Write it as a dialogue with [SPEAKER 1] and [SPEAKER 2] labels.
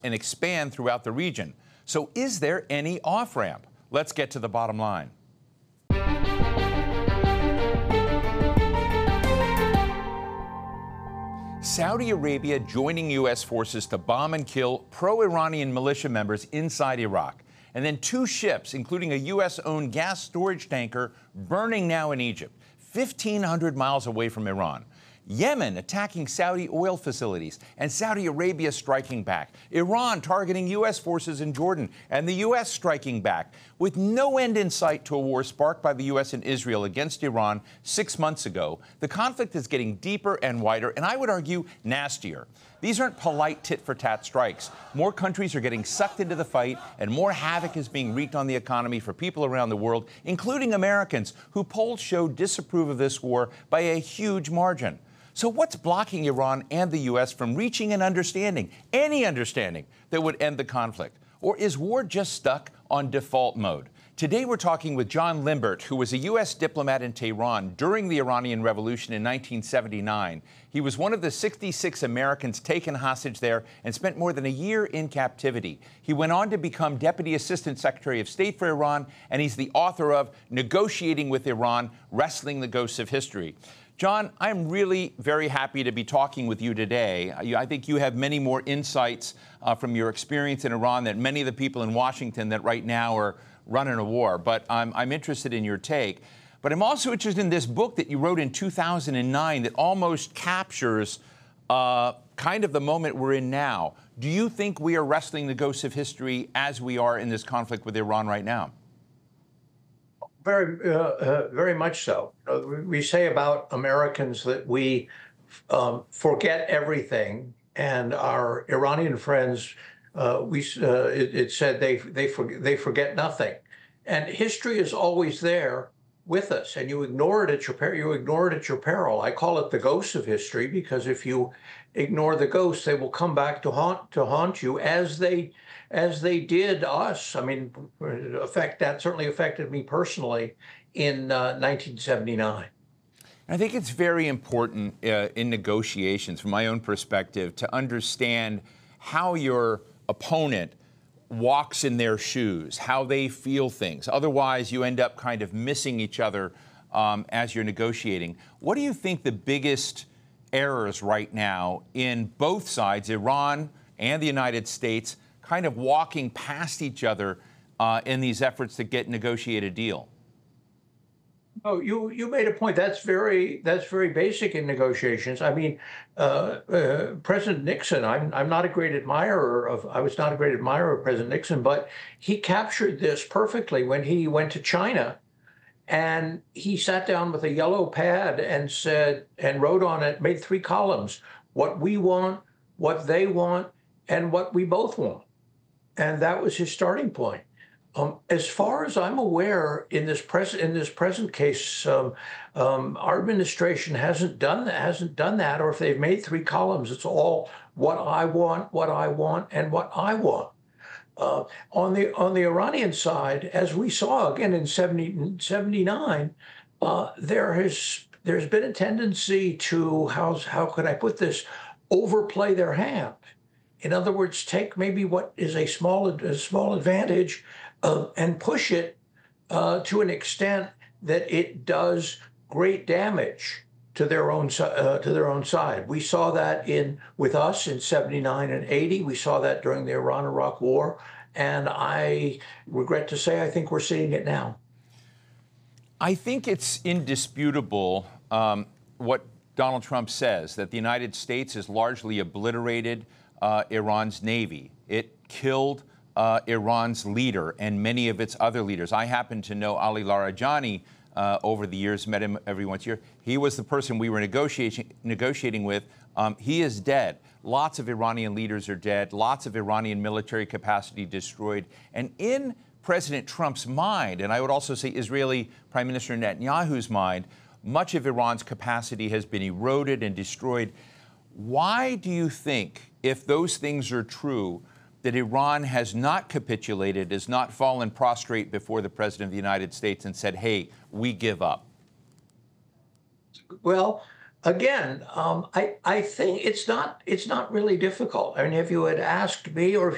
[SPEAKER 1] and expand throughout the region. So is there any off-ramp? Let's get to the bottom line. Saudi Arabia joining U.S. forces to bomb and kill pro-Iranian militia members inside Iraq. And then 2 ships, including a U.S.-owned gas storage tanker, burning now in Egypt, 1,500 miles away from Iran. Yemen attacking Saudi oil facilities and Saudi Arabia striking back. Iran targeting U.S. forces in Jordan and the U.S. striking back. With no end in sight to a war sparked by the U.S. and Israel against Iran 6 months ago, the conflict is getting deeper and wider, and I would argue nastier. These aren't polite tit-for-tat strikes. More countries are getting sucked into the fight, and more havoc is being wreaked on the economy for people around the world, including Americans, who polls show disapprove of this war by a huge margin. So what's blocking Iran and the U.S. from reaching an understanding, any understanding, that would end the conflict? Or is war just stuck on default mode? Today we're talking with John Limbert, who was a U.S. diplomat in Tehran during the Iranian Revolution in 1979. He was one of the 66 Americans taken hostage there and spent more than a year in captivity. He went on to become Deputy Assistant Secretary of State for Iran, and he's the author of Negotiating with Iran, Wrestling the Ghosts of History. John, I'm really very happy to be talking with you today. I think you have many more insights from your experience in Iran than many of the people in Washington that right now are running a war. But I'm interested in your take. But I'm also interested in this book that you wrote in 2009 that almost captures kind of the moment we're in now. Do you think we are wrestling the ghosts of history as we are in this conflict with Iran right now?
[SPEAKER 2] Very much so. We say about Americans that we forget everything, and our Iranian friends, it said they forget nothing. And history is always there with us, and you ignore it at your peril. I call it the ghosts of history because if you ignore the ghosts, they will come back to haunt you as they did us. I mean, that certainly affected me personally in 1979.
[SPEAKER 1] I think it's very important in negotiations, from my own perspective, to understand how your opponent walks in their shoes, how they feel things. Otherwise, you end up kind of missing each other as you're negotiating. What do you think the biggest errors right now in both sides, Iran and the United States, kind of walking past each other in these efforts to negotiate a deal?
[SPEAKER 2] Oh, you made a point. That's very basic in negotiations. I mean, President Nixon. I was not a great admirer of President Nixon, but he captured this perfectly when he went to China, and he sat down with a yellow pad and wrote on it, made 3 columns: what we want, what they want, and what we both want. And that was his starting point. As far as I'm aware, in this present case, our administration hasn't done that. Or if they've made 3 columns, it's all what I want, and what I want. On the Iranian side, as we saw again in 79, there's been a tendency to how could I put this, overplay their hand. In other words, take maybe what is a small advantage and push it to an extent that it does great damage to their own side. We saw that with us in 79 and 80. We saw that during the Iran-Iraq War, and I regret to say I think we're seeing it now.
[SPEAKER 1] I think it's indisputable what Donald Trump says, that the United States has largely obliterated Iran's Navy. It killed Iran's leader and many of its other leaders. I happen to know Ali Larijani over the years, met him every once a year. He was the person we were negotiating with. He is dead. Lots of Iranian leaders are dead. Lots of Iranian military capacity destroyed. And in President Trump's mind, and I would also say Israeli Prime Minister Netanyahu's mind, much of Iran's capacity has been eroded and destroyed. Why do you think, if those things are true, that Iran has not capitulated, has not fallen prostrate before the President of the United States and said, hey, we give up?
[SPEAKER 2] Well, again, I think it's not really difficult. I mean, if you had asked me, or if